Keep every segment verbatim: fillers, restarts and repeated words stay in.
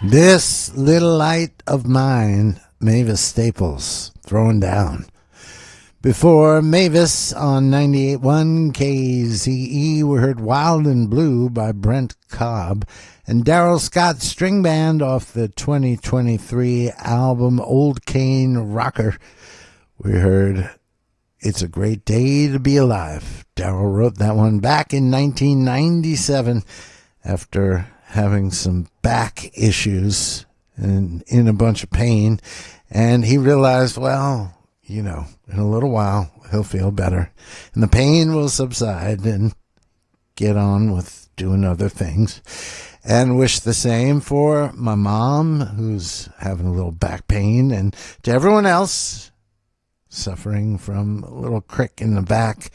This Little Light of Mine, Mavis Staples, throwing down. Before Mavis on ninety-eight point one K Z E, we heard Wild and Blue by Brent Cobb and Daryl Scott String Band off the twenty twenty-three album Old Cane Rocker. We heard It's a Great Day to Be Alive. Daryl wrote that one back in nineteen ninety-seven after having some back issues and in a bunch of pain. And he realized, well, you know, in a little while, he'll feel better. And the pain will subside and get on with doing other things. And wish the same for my mom, who's having a little back pain, and to everyone else suffering from a little crick in the back.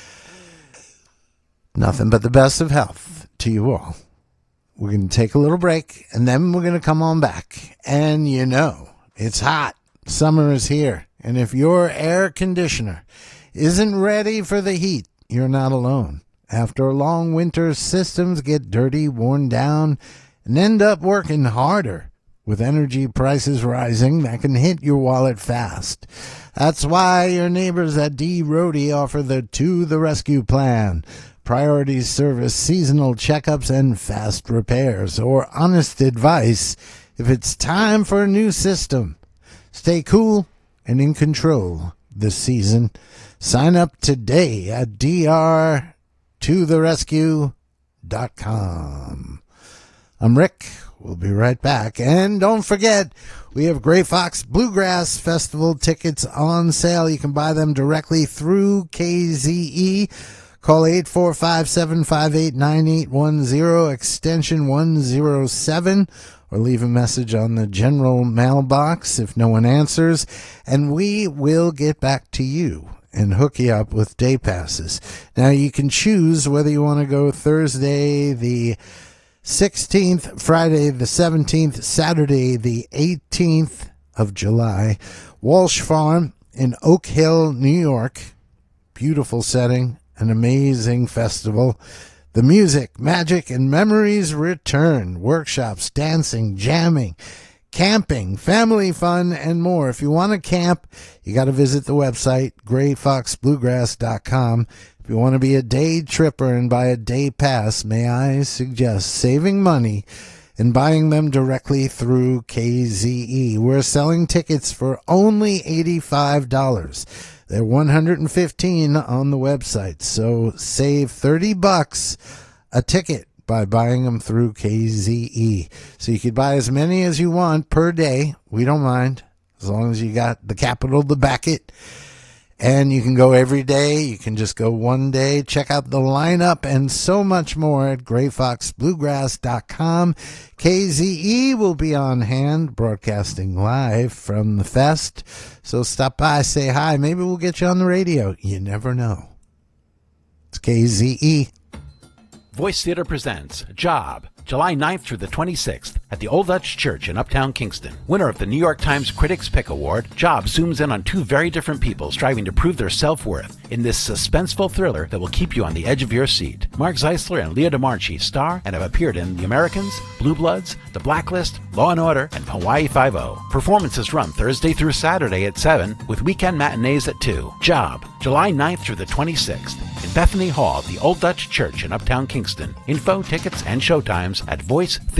Nothing but the best of health to you all. We're going to take a little break, and then we're going to come on back. And you know, it's hot. Summer is here. And if your air conditioner isn't ready for the heat, you're not alone. After a long winter, systems get dirty, worn down, and end up working harder. With energy prices rising, that can hit your wallet fast. That's why your neighbors at D. Rohde offer the To the Rescue plan. Priority service, seasonal checkups, and fast repairs, or honest advice if it's time for a new system. Stay cool and in control this season. Sign up today at D R to the rescue dot com. I'm Rick. We'll be right back. And don't forget, we have Gray Fox Bluegrass Festival tickets on sale. You can buy them directly through K Z E. Call eight four five, seven five eight, nine eight one zero, extension one oh seven, or leave a message on the general mailbox if no one answers, and we will get back to you and hook you up with day passes. Now, you can choose whether you want to go Thursday the sixteenth, Friday the seventeenth, Saturday the eighteenth of July. Walsh Farm in Oak Hill, New York. Beautiful setting. An amazing festival. The music, magic, and memories return. Workshops, dancing, jamming, camping, family fun, and more. If you want to camp, you got to visit the website, gray fox bluegrass dot com. If you want to be a day tripper and buy a day pass, may I suggest saving money and buying them directly through K Z E. We're selling tickets for only eighty-five dollars. They're one hundred fifteen dollars on the website, so save thirty bucks a ticket by buying them through K Z E. So you could buy as many as you want per day. We don't mind, as long as you got the capital to back it. And you can go every day. You can just go one day. Check out the lineup and so much more at gray fox bluegrass dot com. K Z E will be on hand, broadcasting live from the fest. So stop by, say hi. Maybe we'll get you on the radio. You never know. It's K Z E. Voice Theater presents Job, July ninth through the twenty-sixth at the Old Dutch Church in Uptown Kingston. Winner of the New York Times Critics' Pick Award, Job zooms in on two very different people striving to prove their self-worth in this suspenseful thriller that will keep you on the edge of your seat. Mark Zeisler and Leah DeMarchi star and have appeared in The Americans, Blue Bloods, The Blacklist, Law and Order, and Hawaii Five-O. Performances run Thursday through Saturday at seven with weekend matinees at two. Job, July ninth through the twenty-sixth in Bethany Hall, the Old Dutch Church in Uptown Kingston. Info, tickets, and showtimes at voice